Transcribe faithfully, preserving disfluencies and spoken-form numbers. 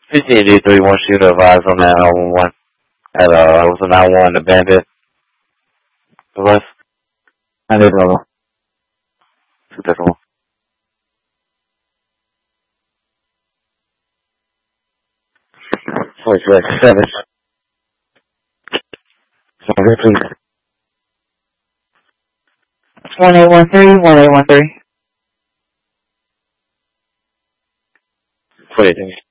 fifteen D three one shooter advised on that nine one one. At, uh, it was a nine one one, the bandit. Device. I did know. Two different one. Voice Rex seven. Sorry, please. one eight one three, one eight one three. Wait.